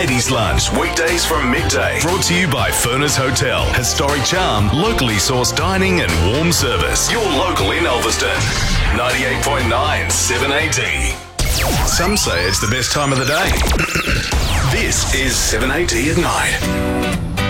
80s Lunch, weekdays from midday. Brought to you by Furness Hotel. Historic charm, locally sourced dining and warm service. Your local in Elveston. 98.9 7AD. Some say it's the best time of the day. This is 7AD at night.